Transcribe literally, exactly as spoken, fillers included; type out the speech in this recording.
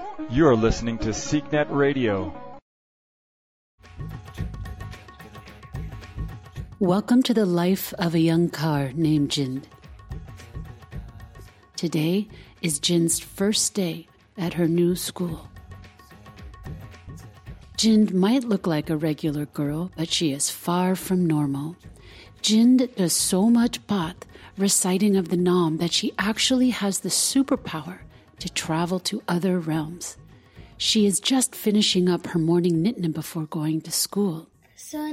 You're listening to SeekNet Radio. Welcome to the life of a young car named Jind. Today is Jind's first day at her new school. Jind might look like a regular girl, but she is far from normal. Jind does so much path, reciting of the Nam, that she actually has the superpower to travel to other realms. She is just finishing up her morning nitna before going to school. So